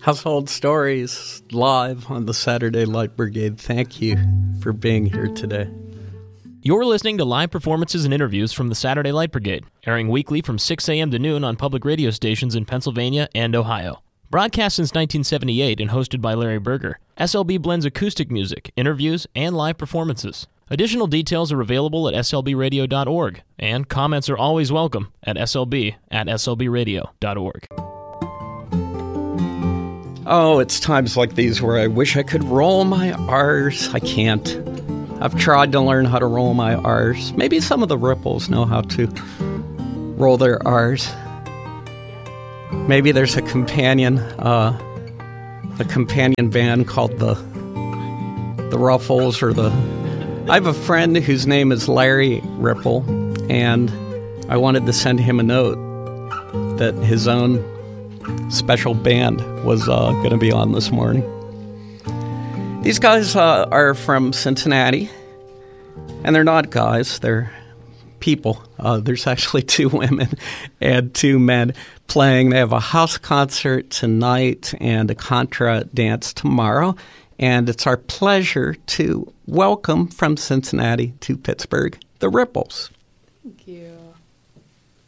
Household Stories live on the Saturday Light Brigade. Thank you for being here today. You're listening to live performances and interviews from the Saturday Light Brigade, airing weekly from 6 a.m. to noon on public radio stations in Pennsylvania and Ohio. Broadcast since 1978 and hosted by Larry Berger, SLB blends acoustic music, interviews, and live performances. Additional details are available at slbradio.org, and comments are always welcome at slb@slbradio.org. Oh, it's times like these where I wish I could roll my R's. I can't. I've tried to learn how to roll my R's. Maybe some of the Ripples know how to roll their R's. Maybe there's a companion band called the Ruffles or the... I have a friend whose name is Larry Ripple, and I wanted to send him a note that his own special band was going to be on this morning. These guys are from Cincinnati, and they're not guys, they're people. There's actually 2 women and 2 men playing. They have a house concert tonight and a contra dance tomorrow, and it's our pleasure to welcome from Cincinnati to Pittsburgh, the Ripples. Thank you.